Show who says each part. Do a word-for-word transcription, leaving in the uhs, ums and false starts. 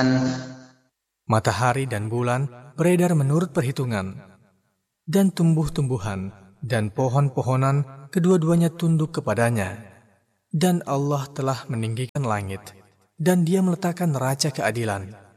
Speaker 1: Matahari dan bulan beredar menurut perhitungan, dan tumbuh-tumbuhan dan pohon-pohonan kedua-duanya tunduk kepadanya. Dan Allah telah meninggikan langit, dan Dia meletakkan neraca keadilan.